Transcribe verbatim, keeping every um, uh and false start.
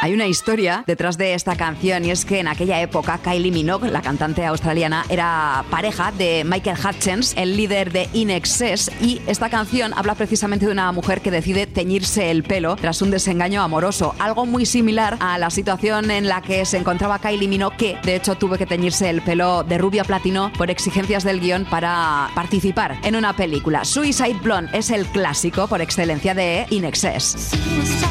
Hay una historia detrás de esta canción y es que en aquella época Kylie Minogue, la cantante australiana, era pareja de Michael Hutchence, el líder de I N X S, y esta canción habla precisamente de una mujer que decide teñirse el pelo tras un desengaño amoroso, algo muy similar a la situación en la que se encontraba Kylie Minogue, que de hecho tuvo que teñirse el pelo de rubio a platino por exigencias del guión para participar en una película. Suicide Blonde es el clásico por excelencia de I N X S.